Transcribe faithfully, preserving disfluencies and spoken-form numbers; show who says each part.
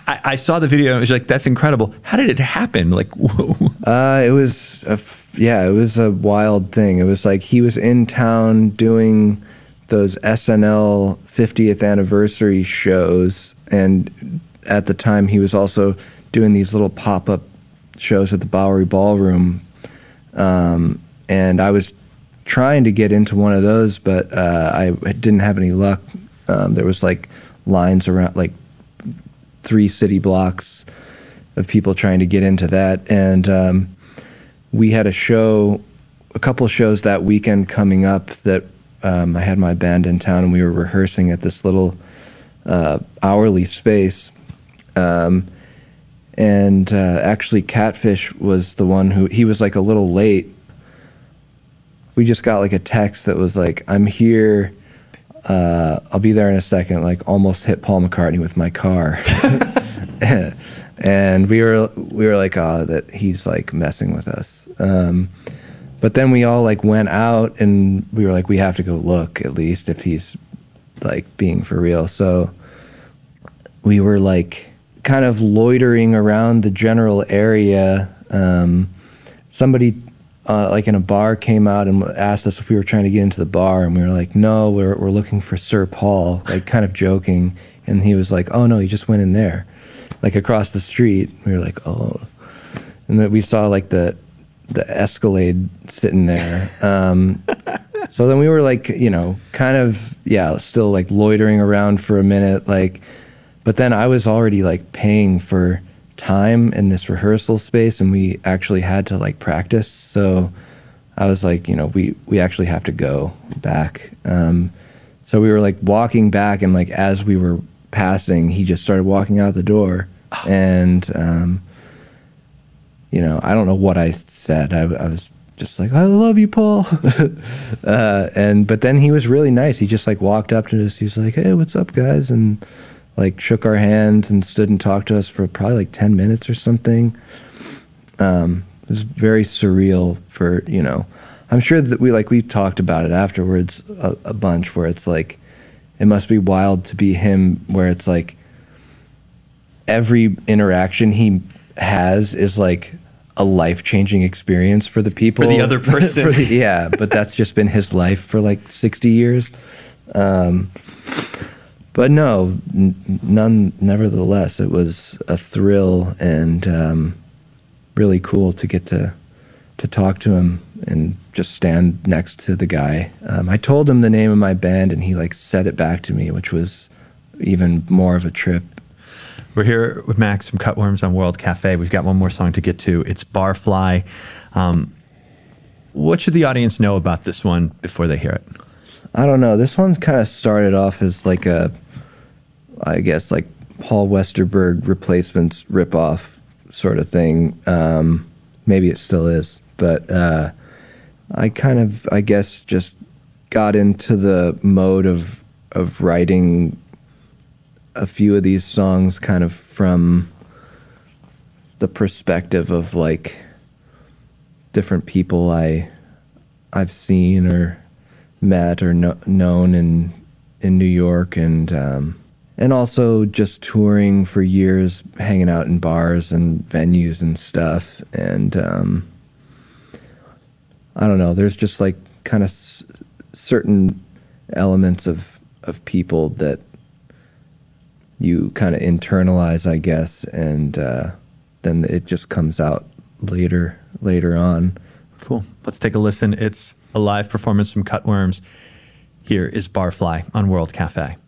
Speaker 1: I, I saw the video and it was like, that's incredible. How did it happen? Like, whoa.
Speaker 2: Uh, it was, a f- yeah, it was a wild thing. It was like he was in town doing those S N L fiftieth anniversary shows. And at the time, he was also doing these little pop-up shows at the Bowery Ballroom. Um, and I was trying to get into one of those, but uh, I didn't have any luck. Um, there was like lines around, like three city blocks of people trying to get into that. And um, we had a show, a couple shows that weekend coming up that um, I had my band in town and we were rehearsing at this little uh, hourly space. Um, and uh, actually Catfish was the one who, he was like a little late. We just got like a text that was like, I'm here, uh, I'll be there in a second, like almost hit Paul McCartney with my car. And we were we were like, oh, that he's like messing with us. Um, but then we all like went out and we were like, we have to go look at least if he's like being for real. So we were like kind of loitering around the general area. Um, somebody uh, like in a bar came out and asked us if we were trying to get into the bar, and we were like, no, we're we're looking for Sir Paul, like kind of joking. And he was like, oh no, he just went in there. Like across the street. We were like, oh. And then we saw like the the Escalade sitting there. Um, so then we were like, you know, kind of, yeah, still like loitering around for a minute. Like, but then I was already like paying for time in this rehearsal space, and we actually had to like practice. So I was like, you know, we, we actually have to go back. Um, so we were like walking back, and like as we were passing, he just started walking out the door. And um you know, I don't know what I said. I, I was just like, I love you, Paul. uh and but then he was really nice. He just like walked up to us. He was like, hey, what's up, guys? And like shook our hands and stood and talked to us for probably like ten minutes or something. Um it was very surreal for, you know, I'm sure that we like we talked about it afterwards a, a bunch, where it's like it must be wild to be him, where it's like every interaction he has is like a life-changing experience for the people.
Speaker 1: For the other person.
Speaker 2: For the, yeah, but that's just been his life for like sixty years. Um, but no, n- none, nevertheless, it was a thrill and um, really cool to get to to talk to him and just stand next to the guy. Um, I told him the name of my band, and he like said it back to me, which was even more of a trip.
Speaker 1: We're here with Max from Cutworms on World Cafe. We've got one more song to get to. It's Barfly. Um, what should the audience know about this one before they hear it?
Speaker 2: I don't know. This one kind of started off as like a, I guess, like Paul Westerberg replacements ripoff sort of thing. Um, maybe it still is. But uh, I kind of, I guess, just got into the mode of of writing a few of these songs kind of from the perspective of like different people I I've seen or met or no, known in in New York, and um, and also just touring for years, hanging out in bars and venues and stuff. And um, I don't know, there's just like kind of s- certain elements of of people that you kind of internalize, I guess, and uh, then it just comes out later later on.
Speaker 1: Cool. Let's take a listen. It's a live performance from Cutworms. Here is Barfly on World Cafe.